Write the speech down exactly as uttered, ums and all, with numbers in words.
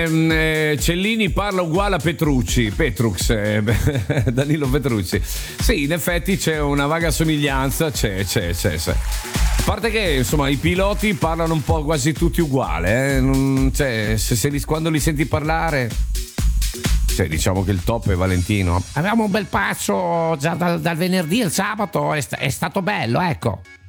Ehm, eh, Cellini parla uguale a Petrucci, Petrux, eh, Danilo Petrucci. Sì, in effetti c'è una vaga somiglianza, c'è, c'è, c'è, c'è. A parte che insomma i piloti parlano un po' quasi tutti uguali, eh? Non, cioè, se, se li, quando li senti parlare, cioè, diciamo che il top è Valentino. Avevamo un bel passo già dal, dal venerdì al sabato, è, st- è stato bello, ecco.